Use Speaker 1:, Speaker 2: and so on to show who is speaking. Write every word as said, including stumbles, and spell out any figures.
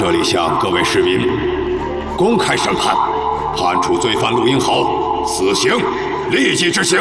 Speaker 1: 这里向各位市民公开审判，判处罪犯陆英豪死刑，立即执行。